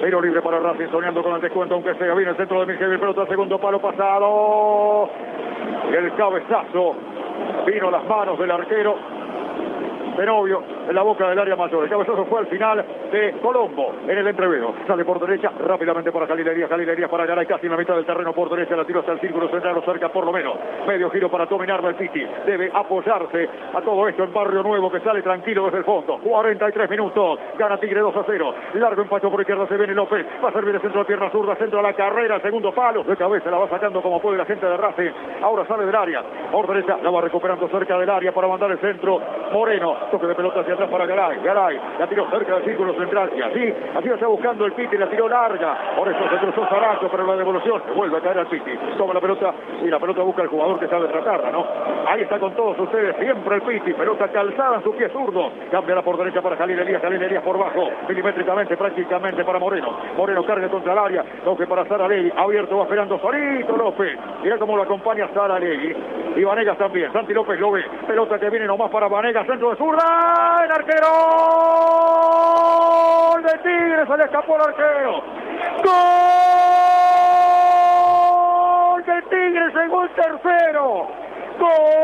Tiro libre para Racing, soñando con el descuento, aunque sea. Viene el centro de Miguel, pelota, segundo palo pasado. El cabezazo vino a las manos del arquero Zenobio en la boca del área mayor. El cabezazo fue al final de Colombo en el entrevero. Sale por derecha rápidamente para Jalilerías para Garay, casi en la mitad del terreno por derecha. La tiró hasta el círculo central, o cerca por lo menos. Medio giro para dominarlo el Piti. Debe apoyarse a todo esto en Barrio Nuevo, que sale tranquilo desde el fondo. 43 minutos. Gana Tigre 2-0. Largo empacho por izquierda, se viene López. Va a servir el centro de pierna zurda, centro a la carrera. Segundo palo. De cabeza la va sacando como puede la gente de Racing. Ahora sale del área. Por derecha la va recuperando cerca del área para mandar el centro. Moreno. Toque de pelota hacia atrás para Garay. Garay la tiró cerca del círculo central. Y así está buscando el Piti. La tiró larga. Por eso se cruzó Zaracho, pero la devolución vuelve a caer al Piti. Toma la pelota y la pelota busca al jugador que sabe tratarla, ¿no? Ahí está con todos ustedes. Siempre el Piti. Pelota calzada en su pie zurdo. Cámbiala por derecha para Jalil Elías por bajo. Milimétricamente, prácticamente para Moreno. Moreno carga contra el área. Toque para Saralegui. Abierto, va esperando solito López. Mirá cómo lo acompaña Saralegui. Y Vanegas también. Santi López lo ve. Pelota que viene nomás para Vanegas. Centro de zurda. ¡El arquero! ¡Gol de Tigre! Se le escapó el arquero. ¡Gol de Tigre! Llegó el tercero. ¡Gol!